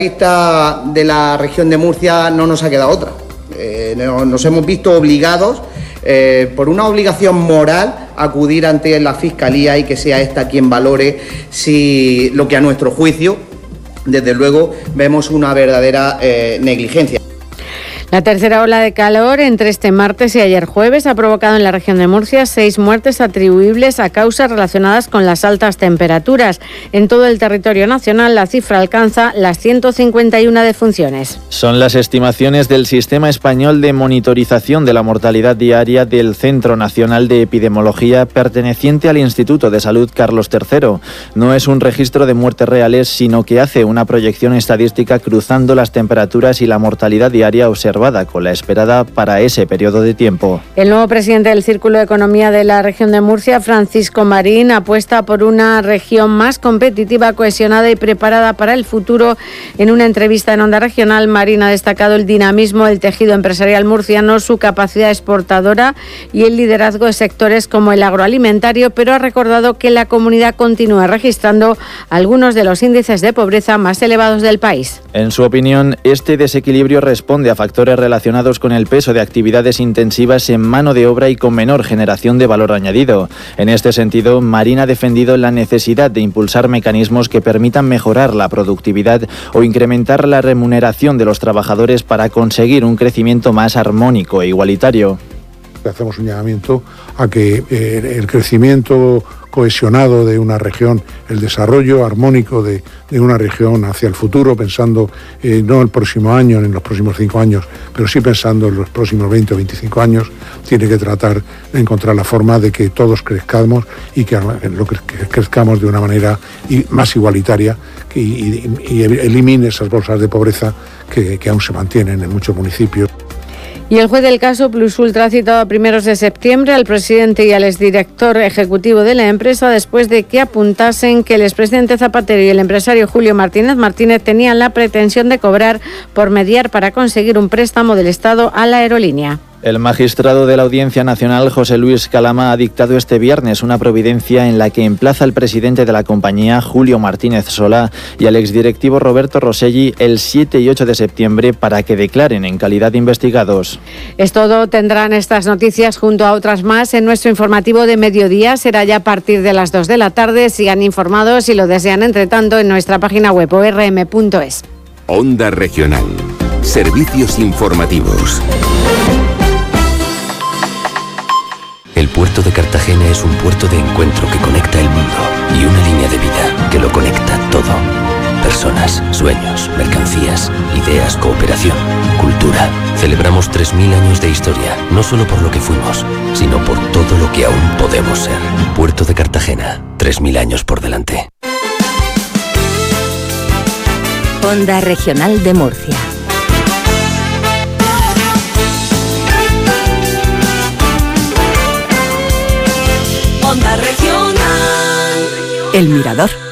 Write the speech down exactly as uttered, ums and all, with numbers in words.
Esta de la región de Murcia no nos ha quedado otra. Eh, nos hemos visto obligados, eh, por una obligación moral, a acudir ante la Fiscalía y que sea esta quien valore si lo que a nuestro juicio, desde luego, vemos una verdadera eh, negligencia. La tercera ola de calor entre este martes y ayer jueves ha provocado en la región de Murcia seis muertes atribuibles a causas relacionadas con las altas temperaturas. En todo el territorio nacional la cifra alcanza las ciento cincuenta y una defunciones. Son las estimaciones del Sistema Español de Monitorización de la Mortalidad Diaria del Centro Nacional de Epidemiología, perteneciente al Instituto de Salud Carlos tercero. No es un registro de muertes reales, sino que hace una proyección estadística cruzando las temperaturas y la mortalidad diaria observada con la esperada para ese periodo de tiempo. El nuevo presidente del Círculo de Economía de la región de Murcia, Francisco Marín, apuesta por una región más competitiva, cohesionada y preparada para el futuro. En una entrevista en Onda Regional, Marín ha destacado el dinamismo del tejido empresarial murciano, su capacidad exportadora y el liderazgo de sectores como el agroalimentario, pero ha recordado que la comunidad continúa registrando algunos de los índices de pobreza más elevados del país. En su opinión, este desequilibrio responde a factores relacionados con el peso de actividades intensivas en mano de obra y con menor generación de valor añadido. En este sentido, Marín ha defendido la necesidad de impulsar mecanismos que permitan mejorar la productividad o incrementar la remuneración de los trabajadores para conseguir un crecimiento más armónico e igualitario. Hacemos un llamamiento a que eh, el crecimiento cohesionado de una región, el desarrollo armónico de, de una región hacia el futuro, pensando eh, no el próximo año, ni en los próximos cinco años, pero sí pensando en los próximos veinte o veinticinco años, tiene que tratar de encontrar la forma de que todos crezcamos y que, lo que crezcamos de una manera más igualitaria y, y, y elimine esas bolsas de pobreza que, que aún se mantienen en muchos municipios. Y el juez del caso Plus Ultra ha citado a primeros de septiembre al presidente y al exdirector ejecutivo de la empresa después de que apuntasen que el expresidente Zapatero y el empresario Julio Martínez Martínez tenían la pretensión de cobrar por mediar para conseguir un préstamo del Estado a la aerolínea. El magistrado de la Audiencia Nacional, José Luis Calama, ha dictado este viernes una providencia en la que emplaza al presidente de la compañía, Julio Martínez Solá, y al exdirectivo Roberto Rosselli el siete y ocho de septiembre para que declaren en calidad de investigados. Es todo. Tendrán estas noticias junto a otras más en nuestro informativo de mediodía. Será ya a partir de las dos de la tarde. Sigan informados si lo desean, entre tanto, en nuestra página web o r m punto es. Onda Regional. Servicios informativos. El puerto de Cartagena es un puerto de encuentro que conecta el mundo y una línea de vida que lo conecta todo. Personas, sueños, mercancías, ideas, cooperación, cultura. Celebramos tres mil años de historia, no solo por lo que fuimos, sino por todo lo que aún podemos ser. Puerto de Cartagena, tres mil años por delante. Onda Regional de Murcia. Onda Regional. El Mirador.